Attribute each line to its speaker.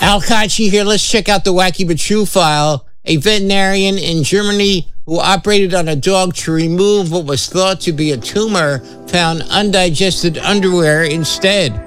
Speaker 1: Al Kachi here. Let's check out the wacky but true file. A veterinarian in Germany who operated on a dog to remove what was thought to be a tumor found undigested underwear instead.